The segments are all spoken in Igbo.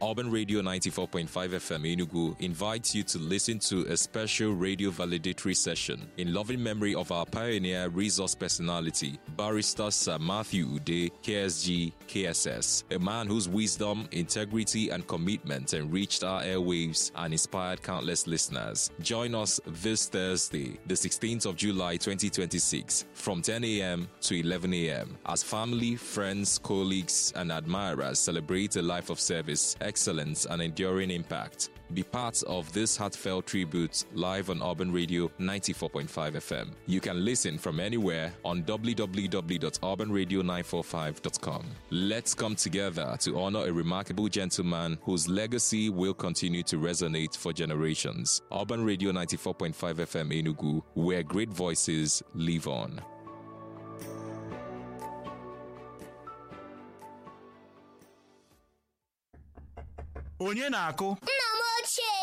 Urban Radio 94.5 FM Enugu invites you to listen to a special radio valedictory session in loving memory of our pioneer resource personality, Barrister Sir Matthew Ude, KSG, KSS, a man whose wisdom, integrity, and commitment enriched our airwaves and inspired countless listeners. Join us this Thursday, the 16th of July 2026, from 10 a.m. to 11 a.m. as family, friends, colleagues, and admirers celebrate a life of service, excellence, and enduring impact. Be part of this heartfelt tribute live on Urban Radio 94.5 FM. You can listen from anywhere on www.urbanradio945.com. Let's come together to honor a remarkable gentleman whose legacy will continue to resonate for generations. Urban Radio 94.5 FM Enugu, where great voices live on. Onye na-akụ? Nna m ochie,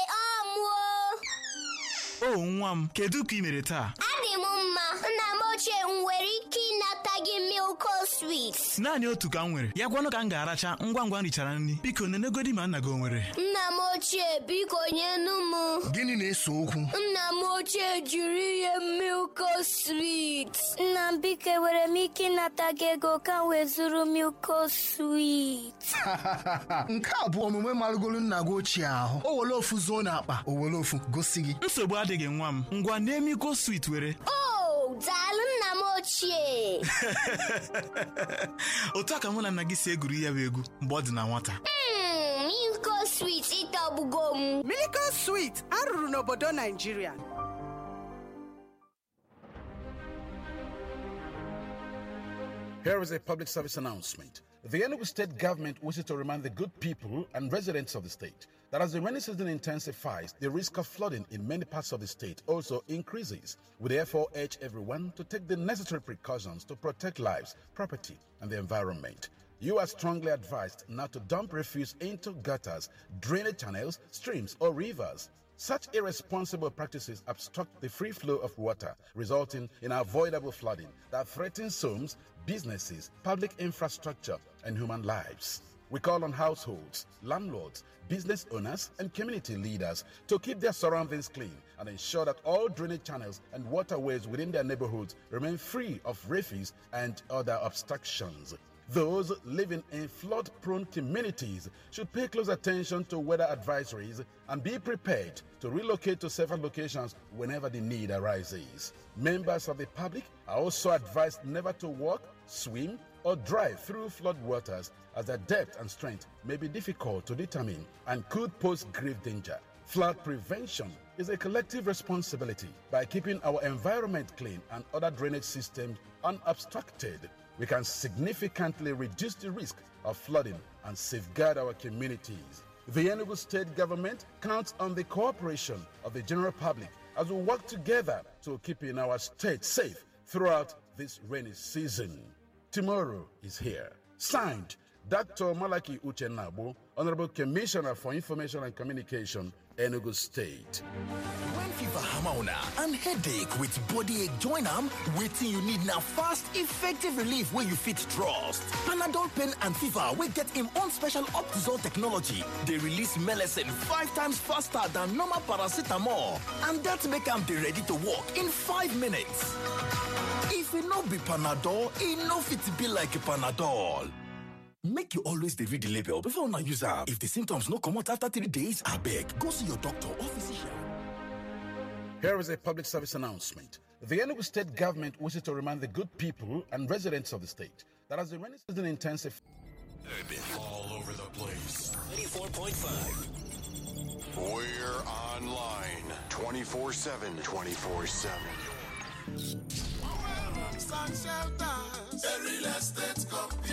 O nwa m, kedu ka ị mere taa? Adị m mma. Nna m ochie, m nwere ike ịnata gị Milko Sweet? Naanị otu ka m nwere. Ya gwanụ ka m ga-aracha ngwa ngwa m richara nri. Biko nenegodi ma nna gị o nwere. Nna m ochie, biko nyenu m. Gịnị na-ese okwu? Nna m ochie jiri ihe Milko Sweet. Nna m biko enwere m ike ịnata gị ego ka m wee zụrụ Milko Sweet? Nke a bụ omume marụgolu nna gị ochie ahụ. O were ofu zuo n'akpa, o were ofu gosi gị. Nsogbu adịghị nwa m. Ngwa nee Milko Sweet were. Daalụ nna m ochie. Otu a ka mụ na nna gị si egwuri ya bụ egwu mgbe ọ dị na nwata. Milko Sweet ịtọgbugo m. Milko Sweet arụrụ n'obodo Nigeria. Here is a public service announcement. The Enugu State government wishes to remind the good people and residents of the state that as the rainy season intensifies, the risk of flooding in many parts of the state also increases. We therefore urge everyone to take the necessary precautions to protect lives, property, and the environment. You are strongly advised not to dump refuse into gutters, drainage channels, streams, or rivers. Such irresponsible practices obstruct the free flow of water, resulting in avoidable flooding that threatens homes, businesses, public infrastructure, and human lives. We call on households, landlords, business owners, and community leaders to keep their surroundings clean and ensure that all drainage channels and waterways within their neighborhoods remain free of refuse and other obstructions. Those living in flood-prone communities should pay close attention to weather advisories and be prepared to relocate to safer locations whenever the need arises. Members of the public are also advised never to walk, swim, or drive through flood waters as their depth and strength may be difficult to determine and could pose grave danger. Flood prevention is a collective responsibility. By keeping our environment clean and other drainage systems unobstructed, we can significantly reduce the risk of flooding and safeguard our communities. The Enugu State government counts on the cooperation of the general public as we work together to keeping our state safe throughout this rainy season. Tomorrow is here. Signed, Dr. Malaki Uchenabo, Honorable Commissioner for Information and Communication, Enugu State. When fever hammer on and headache with body ache join am, waiting you need now fast, effective relief where you fit trust. Panadol pain and fever will get him own special Optizol technology. They release medicine 5 times faster than normal paracetamol, and that make am dey ready to work in 5 minutes. If it no be Panadol, it no fit be like Panadol. Make you always read the label before una use am. If the symptoms no come out after 3 days, abeg go see your doctor or physician. Here is a public service announcement. The Enugu State government wishes to remind the good people and residents of the state that as the rainy season intensifies, all over the place. 84.5. We're online 24/7. 24/7. Sun Shelters, a real estate company.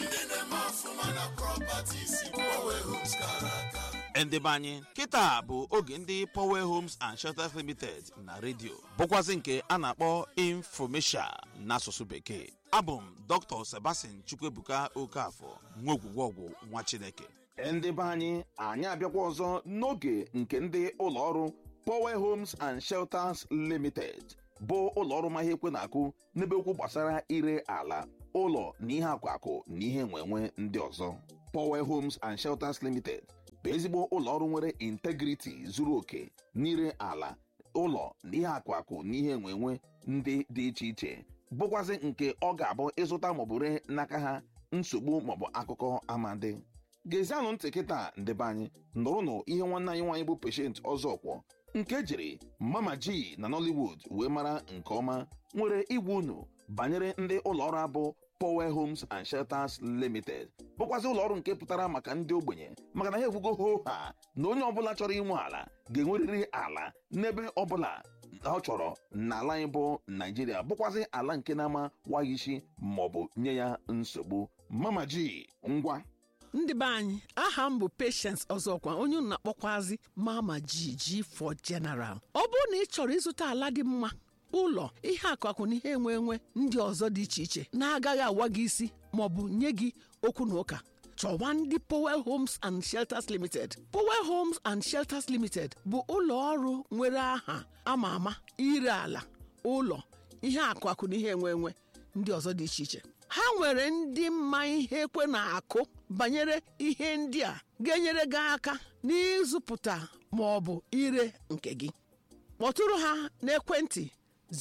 Ndebanye kita bụ oge ndị Power Homes and Shelters Limited na redio bụkwazị nke a na-akpọ Infomesia n'asụsụ bekee. Abụ m Dr. Sebastian Chukwuebuka Okafọ, nwa ogwugwọgwụ nwa Chineke. Ndebanye anyị abịakwa ọzọ n'oge nke ndị ụlọọrụ Power Homes and Shelters Limited bụ ụlọọrụ ma ihe ekwe na-akụ n'ebe okwu gbasara ire ala, ụlọ na ihe akwakụ na ihe nwenwe ndị ọzọ. Power Homes and Shelters Limited bụ ezigbo ụlọ ọrụ nwere integrity zuru oke n'ire ala, ụlọ na ihe akụ na ihe enwenwe ndị dị iche iche, bụkwazị nke ọ ga-abụ ịzụta maọbụ ree n'aka ha nsogbu maọbụ akụkọ amadi. Gezianụ ntị kịta ndebe anyị nụrụnụ ihe nwanne anyị nwaanyị bụ Patient Ọzọkwọ nke jiri Mama G na Nollywood wee mara nke ọma nwere igwe unu banyere ndị ụlọọrụ abụ Power Homes and Shelters Limited, bụkwazị ụlọọrụ nke pụtara maka ndị ogbenye, maka na ha ekwugo ha na onye ọbụla chọrọ inwe ala ga-enwerịrị ala n'ebe ọbụla ọ chọrọ n'ala anyị bụ Naijiria, bụkwazị ala nke na-ama waghị isi maọbụ nye ya nsogbu. Mama G, ngwa. Ndị be anyị, aha m bụ Patience Ọzọkwa, onye unu na-akpọkwazi Mama G for General. Ọ bụrụ na ị chọrọ ịzụta ala dị mma, ụlọ, ihe akụ na ihe enwe ndị ọzọ dị iche iche na-agaghị awa gị isi maọbụ nye gị okwu na ụka, chọwa ndị Power Homes and Shelters Limited. Power Homes and Shelters Limited bụ ụlọ ọrụ nwere aha ama ama ire ala, ụlọ, ihe akụ na ihe enwe ndị ọzọ dị iche iche. Ha nwere ndị mma ihe ekwe na-akụ banyere ihe ndị a ga-enyere gị aka n'ịzụpụta maọbụ ire nke gị. Kpọtụrụ ha n'ekwentị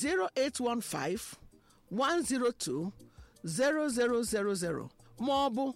0815-102-0000 maọbụ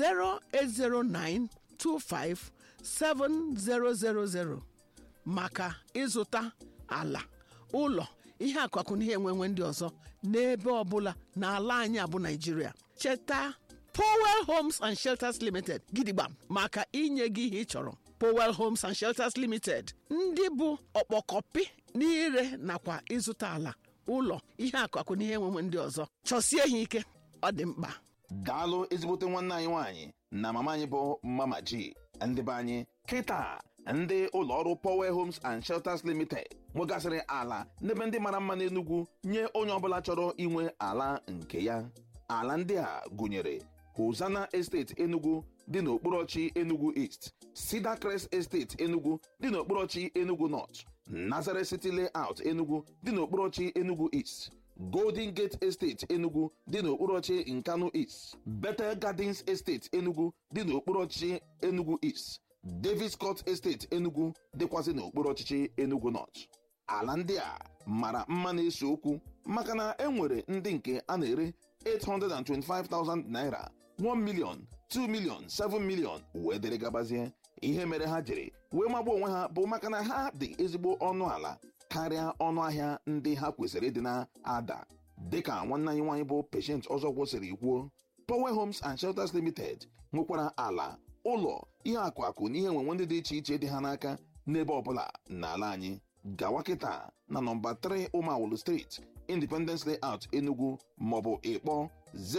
08092570000 maka ịzụta ala, ụlọ, ihe akụ na ihe enwenwe ndị ọzọ n'ebe ọbụla n'ala anyị abụ Naijiria. Cheta Power Homes and Shelters Limited gidigba maka inye gị ihe ị chọrọ. Power Homes and Shelters Limited, ndị bụ ọkpọkọpị n'ire nakwa ịzụta ala, ụlọ, ihe akụ na ihe enwenwe ndị ọzọ. Chọsie ha ike, ọ dị mkpa. Daalụ ezigbote nwanne anyị nwaanyị na mama anyị bụ Mama G. Ndị be anyị kịta, ndị ụlọọrụ Power Homes and Shelters Limited nwegasịrị ala n'ebe ndị mara mma n'Enugu nye onye ọbụla chọrọ inwe ala nke ya. Ala ndị a gụnyere Hosanna Estate Enugu dị n'okporochi Enugu East, Cedar Crest Estate Enugu dị n'okporochi Enugu North, Nazareth City Layout Enugu dị n'okporochi Enugu East, Golden Gate Estate Enugu dị n'okporochi Nkanu East, Bethel Gardens Estate Enugu dị n'okporochi Enugu East, Davis Court Estate Enugu dịkwazị n'okporochi Enugu North. Ala ndị a mara mma na-ese okwu maka na enwere ndị nke a na-ere 825,000 naira, 1 million, 2 million, 7 million wee dere gabazie. Ihe mere ha jiri wee magbuo onwe ha bụ maka na ha dị ezigbo ọnụ ala karịa ọnụ ahịa ndị ha kwesịrị ịdị na-ada. Dịka nwanne anyị nwaanyị bụ Patient Ọzọkwọ siri kwuo, Power Homes and Shelters Limited nwekwara ala, ụlọ, ihe akụ na ihe enwenwe ndị dị iche iche dị ha n'aka n'ebe ọbụla n'ala anyị. Gawa kịta na nọmba 3 Umawulu Street, Independence Layout Enugu maọbụ ịkpọ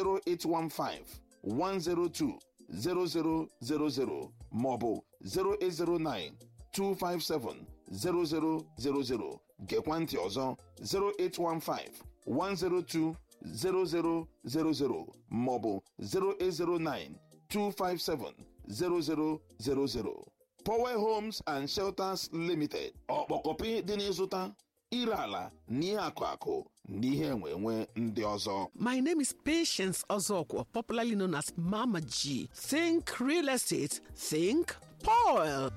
0815-102-0000 maọbụ 0809-257-0000. Gekwa ntị ọzọ 0815-102-0000 maọbụ 0809-257-0000. Power Homes and Shelters Limited, ọkpọkọpị dị n'ịzụta, ire ala na ihe akụ na ihe enwenwe ndị ọzọ. My name is Patience Ọzọkwọ, popularly known as Mama G. Think real estate, think Power.